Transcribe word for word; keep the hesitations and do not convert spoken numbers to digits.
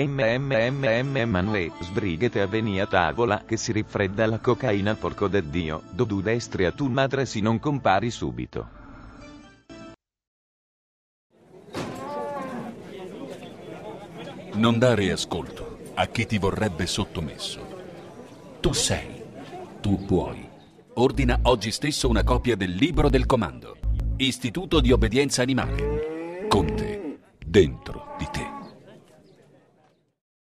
mmmmm Emanuele, sbrighete a veni a tavola che si rifredda la cocaina, porco de Dio, dodù destri a tu madre si non compari subito. Non dare ascolto a chi ti vorrebbe sottomesso. Tu sei, tu puoi. Ordina oggi stesso una copia del libro del comando. Istituto di obbedienza animale. Con te, dentro di te.